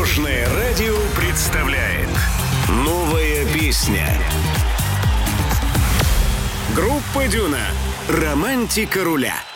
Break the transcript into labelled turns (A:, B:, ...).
A: Дорожное радио представляет новая песня. Группа Дюна. Романтика руля.